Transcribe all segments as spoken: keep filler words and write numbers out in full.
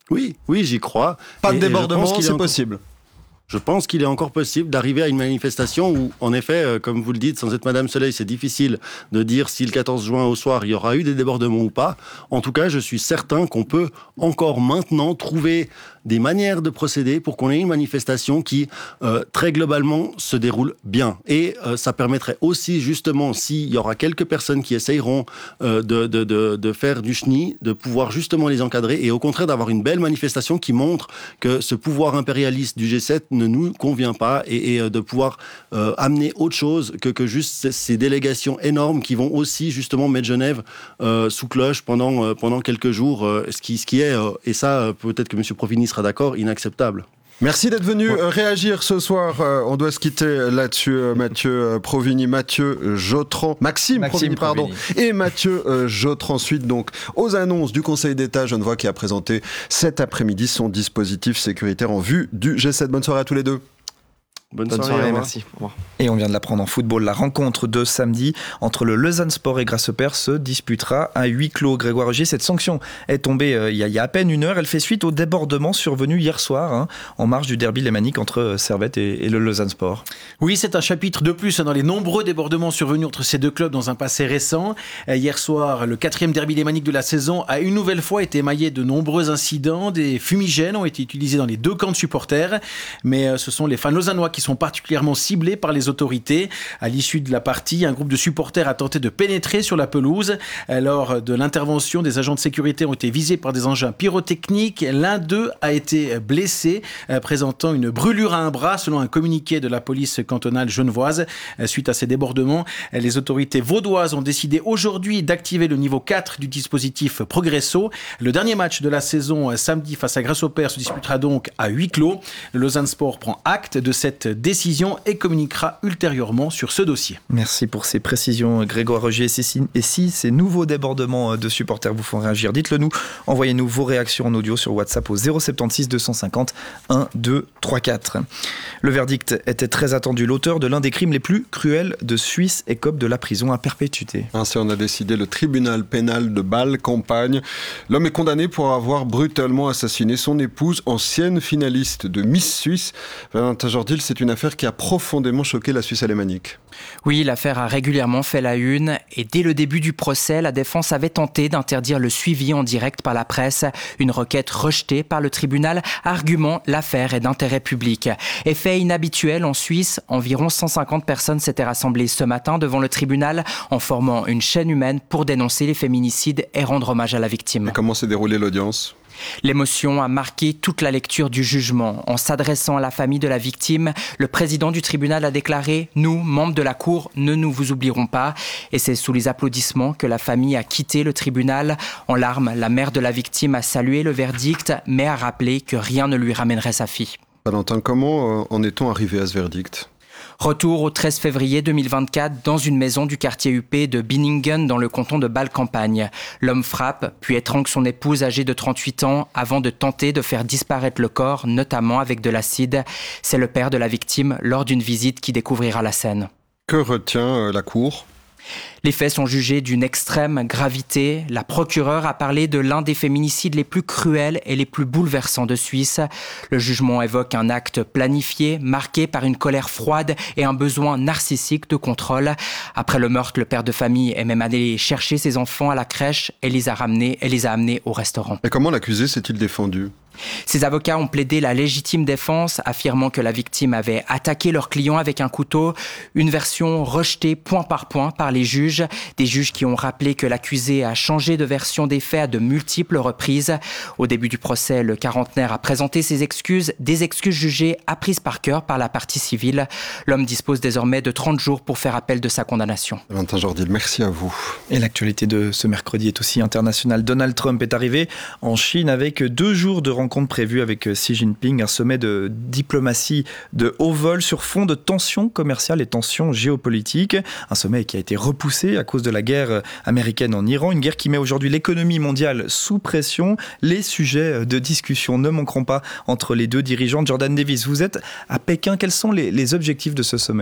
Oui, oui, j'y crois. Pas de et, débordement, et c'est encore... possible. Je pense qu'il est encore possible d'arriver à une manifestation où, en effet, euh, comme vous le dites, sans être Madame Soleil, c'est difficile de dire si le quatorze juin au soir, il y aura eu des débordements ou pas. En tout cas, je suis certain qu'on peut encore maintenant trouver des manières de procéder pour qu'on ait une manifestation qui, euh, très globalement, se déroule bien. Et euh, ça permettrait aussi, justement, s'il y aura quelques personnes qui essayeront euh, de, de, de, de faire du chenille, de pouvoir justement les encadrer et au contraire d'avoir une belle manifestation qui montre que ce pouvoir impérialiste du G sept ne nous convient pas et, et de pouvoir euh, amener autre chose que, que juste ces délégations énormes qui vont aussi justement mettre Genève euh, sous cloche pendant, euh, pendant quelques jours, euh, ce, qui, ce qui est, euh, et ça, euh, peut-être que M. Provini sera d'accord, inacceptable. Merci d'être venu ouais. réagir ce soir. Euh, on doit se quitter là-dessus. Euh, Mathieu Provini, Mathieu Jotran, Maxime, Maxime Provini, pardon, Provini. Et Mathieu euh, Jotran. Ensuite, donc, aux annonces du Conseil d'État, Genevois qui a présenté cet après-midi son dispositif sécuritaire en vue du G sept. Bonne soirée à tous les deux. Bonne, Bonne soirée, soirée merci. Au revoir. Et on vient de l'apprendre en football, la rencontre de samedi entre le Lausanne Sport et Grasshopper se disputera à huis clos. Grégoire Rogier, cette sanction est tombée euh, il, y a, il y a à peine une heure. Elle fait suite au débordement survenu hier soir hein, en marge du derby lémanique entre Servette et, et le Lausanne Sport. Oui, c'est un chapitre de plus dans les nombreux débordements survenus entre ces deux clubs dans un passé récent. Hier soir, le quatrième derby lémanique de la saison a une nouvelle fois été émaillé de nombreux incidents. Des fumigènes ont été utilisés dans les deux camps de supporters. Mais ce sont les fans lausannois qui sont particulièrement ciblés par les autorités. À l'issue de la partie, un groupe de supporters a tenté de pénétrer sur la pelouse. Lors de l'intervention, des agents de sécurité ont été visés par des engins pyrotechniques. L'un d'eux a été blessé, présentant une brûlure à un bras, selon un communiqué de la police cantonale genevoise. Suite à ces débordements, les autorités vaudoises ont décidé aujourd'hui d'activer le niveau quatre du dispositif Progresso. Le dernier match de la saison, samedi face à Grasshopper, se disputera donc à huis clos. Le Lausanne Sport prend acte de cette décision et communiquera ultérieurement sur ce dossier. Merci pour ces précisions, Grégoire Rogier. Et si ces nouveaux débordements de supporters vous font réagir, dites-le nous. Envoyez-nous vos réactions en audio sur WhatsApp au zéro sept six deux cent cinquante un deux trois quatre. Le verdict était très attendu. L'auteur de l'un des crimes les plus cruels de Suisse écope de la prison à perpétuité. Ainsi en a décidé le tribunal pénal de Bâle-Campagne. L'homme est condamné pour avoir brutalement assassiné son épouse, ancienne finaliste de Miss Suisse. Valentin Jordil, c'est une affaire qui a profondément choqué la Suisse alémanique. Oui, l'affaire a régulièrement fait la une et dès le début du procès, la défense avait tenté d'interdire le suivi en direct par la presse. Une requête rejetée par le tribunal, argument l'affaire est d'intérêt public. Effet inhabituel en Suisse, environ cent cinquante personnes s'étaient rassemblées ce matin devant le tribunal en formant une chaîne humaine pour dénoncer les féminicides et rendre hommage à la victime. Et comment s'est déroulée l'audience ? L'émotion a marqué toute la lecture du jugement. En s'adressant à la famille de la victime, le président du tribunal a déclaré « Nous, membres de la Cour, ne nous vous oublierons pas ». Et c'est sous les applaudissements que la famille a quitté le tribunal. En larmes, la mère de la victime a salué le verdict, mais a rappelé que rien ne lui ramènerait sa fille. Valentin, comment en est-on arrivé à ce verdict ? Retour au treize février deux mille vingt-quatre dans une maison du quartier huppé de Binningen dans le canton de Bâle-Campagne. L'homme frappe, puis étrangle son épouse âgée de trente-huit ans avant de tenter de faire disparaître le corps, notamment avec de l'acide. C'est le père de la victime lors d'une visite qui découvrira la scène. Que retient la Cour ? Les faits sont jugés d'une extrême gravité. La procureure a parlé de l'un des féminicides les plus cruels et les plus bouleversants de Suisse. Le jugement évoque un acte planifié, marqué par une colère froide et un besoin narcissique de contrôle. Après le meurtre, le père de famille est même allé chercher ses enfants à la crèche et les a ramenés et les a amenés au restaurant. Et comment l'accusé s'est-il défendu ? Ses avocats ont plaidé la légitime défense, affirmant que la victime avait attaqué leur client avec un couteau. Une version rejetée point par point par les juges. Des juges qui ont rappelé que l'accusé a changé de version des faits à de multiples reprises. Au début du procès, le quarantenaire a présenté ses excuses, des excuses jugées apprises par cœur par la partie civile. L'homme dispose désormais de trente jours pour faire appel de sa condamnation. Valentin Jordil, merci à vous. Et l'actualité de ce mercredi est aussi internationale. Donald Trump est arrivé en Chine avec deux jours de rencontre prévue avec Xi Jinping, un sommet de diplomatie de haut vol sur fond de tensions commerciales et tensions géopolitiques. Un sommet qui a été repoussé à cause de la guerre américaine en Iran, une guerre qui met aujourd'hui l'économie mondiale sous pression. Les sujets de discussion ne manqueront pas entre les deux dirigeants. Jordan Davis, vous êtes à Pékin. Quels sont les, les objectifs de ce sommet ?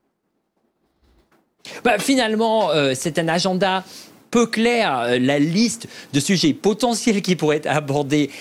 Bah, finalement, euh, c'est un agenda peu clair. La liste de sujets potentiels qui pourraient être abordés